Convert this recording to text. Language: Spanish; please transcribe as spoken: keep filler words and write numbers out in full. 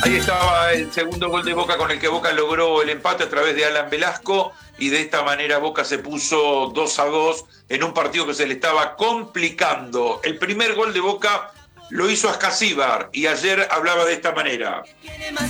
Ahí estaba el segundo gol de Boca con el que Boca logró el empate a través de Alan Velasco y de esta manera Boca se puso dos a dos en un partido que se le estaba complicando. El primer gol de Boca lo hizo Ascasíbar y ayer hablaba de esta manera.